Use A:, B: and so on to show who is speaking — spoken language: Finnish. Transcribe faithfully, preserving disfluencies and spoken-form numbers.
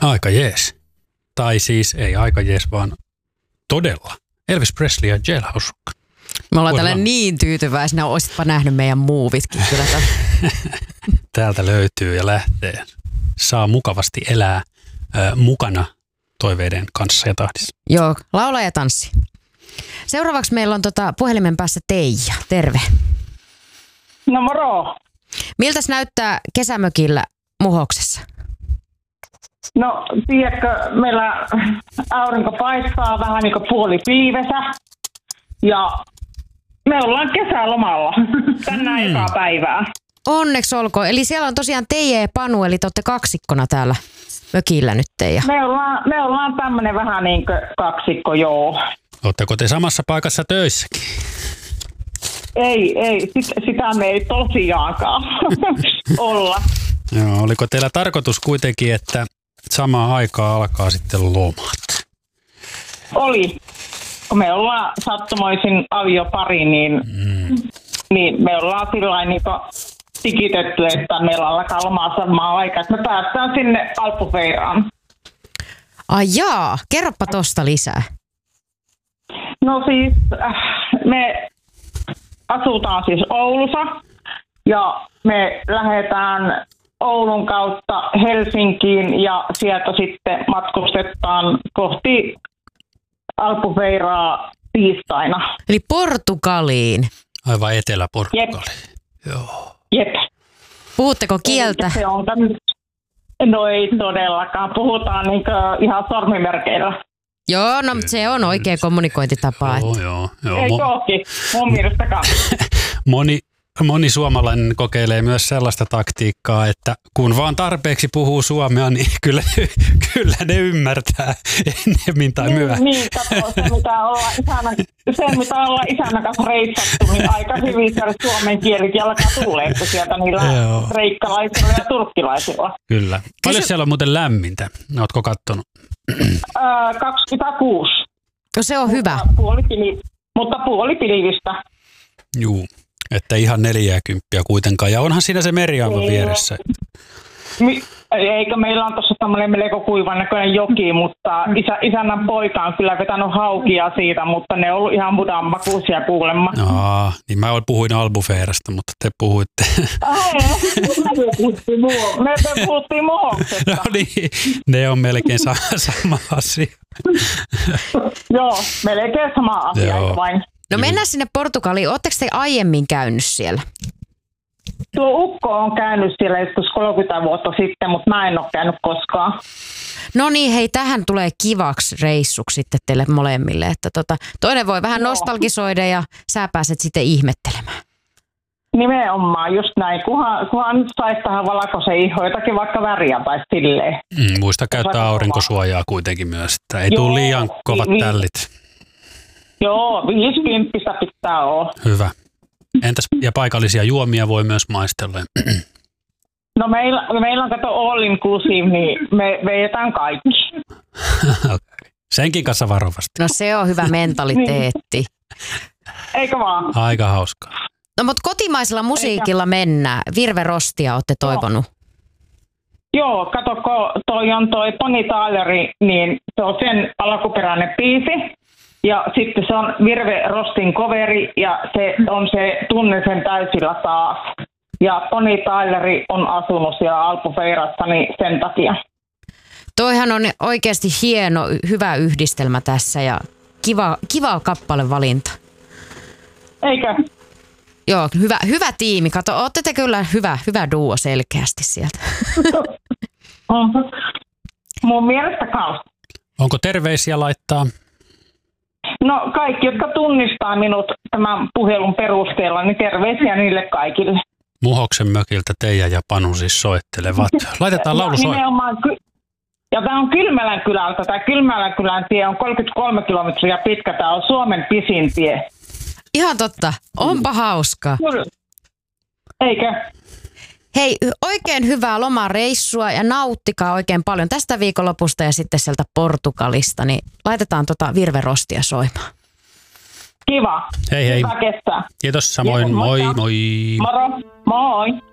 A: Aika jees. Tai siis ei aika jees, vaan todella. Elvis Presley ja Jailhouse Rock.
B: Me ollaan tällä niin tyytyväisinä, olisitpa nähnyt meidän muuvitkin kyllä.
A: Täältä löytyy ja lähtee. Saa mukavasti elää äh, mukana toiveiden kanssa ja tahdissa.
B: Joo, laula ja tanssi. Seuraavaksi meillä on tota puhelimen päässä Teija. Terve.
C: No moro.
B: Miltäs näyttää kesämökillä Muhoksessa?
C: No, tiedätkö, meillä aurinko paistaa vähän niin kuin puoli pilvesä ja me ollaan kesälomalla tänään hmm. ekaa päivää.
B: Onneksi olkoon. Eli siellä on tosiaan Teija ja Panu, eli te olette kaksikkona täällä mökillä nyt, Teija.
C: Me ollaan, me ollaan tämmönen vähän niin kuin kaksikko, joo.
A: Oletteko te samassa paikassa töissäkin?
C: Ei, ei, sit, sitä me ei tosiaankaan olla.
A: Joo, oliko teillä tarkoitus kuitenkin, että samaan aikaan alkaa sitten lomat?
C: Oli. Kun me ollaan sattumoisin aviopari, niin, mm. niin me ollaan sillain niin tikitetty, että meillä alkaa lomaa samaan aikaan, että me päästään sinne Albufeiraan.
B: Ai jaa, kerropa tosta lisää.
C: No siis, me asutaan siis Oulussa ja me lähdetään Oulun kautta Helsinkiin ja sieltä sitten matkustetaan kohti Albufeiraa tiistaina.
B: Eli Portugaliin.
A: Aivan Etelä-Portugali.
C: Jep.
A: Joo.
C: Jep.
B: Puhutteko kieltä?
C: Se on tämmöistä. No ei todellakaan. Puhutaan niin ihan sormimerkeillä.
B: Joo, no se on oikea kommunikointitapa.
A: Joo, joo, joo.
C: Ei toki, mun mielestäkään.
A: Moni, moni suomalainen kokeilee myös sellaista taktiikkaa, että kun vaan tarpeeksi puhuu suomea, niin kyllä, kyllä ne ymmärtää ennemmin tai myöhemmin.
C: Niin, kato, se mitä ollaan isänä, se mitä ollaan isänä kanssa reissattu, niin aika hyvin siellä suomen kielikin alkaa tulee sieltä niillä
A: Joo.
C: kreikkalaisilla ja turkkilaisilla.
A: Kyllä. Paljon siellä on muuten lämmintä? Ootko kattonut?
C: Öö, kaksikymmentäkuusi.
B: No se on hyvä.
C: Puolipili, mutta puolipilivistä.
A: Juu, että ihan neljäkymppiä kuitenkaan. Ja onhan siinä se meri aivan vieressä.
C: Mi- Eikö meillä on tuossa tämmöinen melko kuivan näköinen joki, mutta isä, isännän poika on kyllä vetänyt haukia siitä, mutta ne on ollut ihan mudan makuisia kuulemma.
A: Aa, niin mä puhuin Albufeirasta, mutta te puhuitte.
C: Ai, me puhuttiin muo- me, me puhuttiin Muhoksesta.
A: No niin, ne on melkein sama, sama asia.
C: Joo, melkein sama asia,
A: Joo.
C: vain.
B: No mennään sinne Portugaliin. Oletteko te aiemmin käynyt siellä?
C: Tuo ukko on käynyt siellä joskus kolmekymmentä vuotta sitten, mutta mä en ole käynyt koskaan.
B: No niin, hei, tähän tulee kivaksi reissuksi sitten teille molemmille. Että tota, toinen voi vähän
C: Joo.
B: nostalgisoida ja sä pääset sitten ihmettelemään.
C: Nimenomaan, just näin. Kunhan, kunhan nyt saisi tähän valkoisen ihoon jotakin vaikka väriä tai silleen.
A: Mm, muista käyttää aurinkosuojaa kuitenkin myös, että ei
C: Joo,
A: tule liian kovat
C: vi-
A: tällit.
C: Joo, viisikymppistä pitää olla.
A: Hyvä. Entäs ja paikallisia juomia voi myös maistella?
C: No meillä, meillä on kato all inclusive, niin me vejetään kaikki.
A: Okay. Senkin kanssa varovasti.
B: No se on hyvä mentaliteetti.
C: Eikö vaan?
A: Aika hauskaa.
B: No mutta kotimaisella musiikilla mennään. Virve Rostia olette toivonut.
C: Joo, kato, kun toi on toi Bonnie Tyleri, niin se on sen alkuperäinen biisi. Ja sitten se on Virve Rostin coveri ja se on se Tunne sen täysillä taas. Ja Bonnie Tyleri on asunut siellä Albufeirassa, niin sen takia.
B: Toihan on oikeasti hieno, hyvä yhdistelmä tässä ja kiva, kiva kappalevalinta.
C: Eikö?
B: Joo, hyvä, hyvä tiimi. Kato, ootte te kyllä hyvä, hyvä duo selkeästi sieltä.
C: Mun mielestä kanssa.
A: Onko terveisiä laittaa?
C: No kaikki, jotka tunnistaa minut tämän puhelun perusteella, niin terveisiä niille kaikille.
A: Muhoksen mökiltä Teija ja Panu siis soittelevat. Laitetaan laulu soimaan.
C: Ja tämä on Kylmälän kylältä. Tämä Kylmälän kylän tie on kolmekymmentäkolme kilometriä pitkä. Tämä on Suomen pisin tie.
B: Ihan totta. Onpa hauskaa.
C: Kyllä. Eikö?
B: Hei, oikein hyvää lomareissua ja nauttikaa oikein paljon tästä viikonlopusta ja sitten sieltä Portugalista. Niin laitetaan tota Virve Rostia soimaan.
C: Kiva.
A: Hei hei.
C: Hyvä kestää.
A: Kiitos samoin.
C: Jep,
A: moi
C: moikka.
A: moi.
C: Moro. Moi.